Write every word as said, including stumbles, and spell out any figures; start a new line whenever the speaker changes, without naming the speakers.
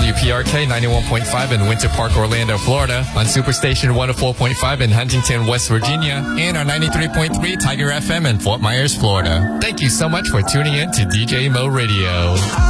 W P R K ninety-one point five in Winter Park, Orlando, Florida, on Superstation one oh four point five in Huntington, West Virginia, and on ninety-three point three Tiger F M in Fort Myers, Florida. Thank you so much for tuning in to D J Mo Radio.